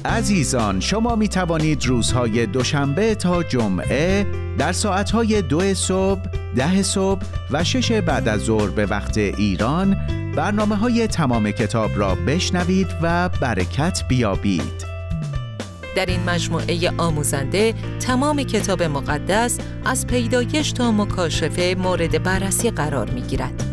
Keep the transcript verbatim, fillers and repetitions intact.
عزیزان، شما می توانید روزهای دوشنبه تا جمعه در ساعتهای دو صبح، ده صبح و شش بعد از ظهر به وقت ایران برنامه‌های تمام کتاب را بشنوید و برکت بیابید. در این مجموعه آموزنده تمام کتاب مقدس از پیدایش تا مکاشفه مورد بررسی قرار می‌گیرد.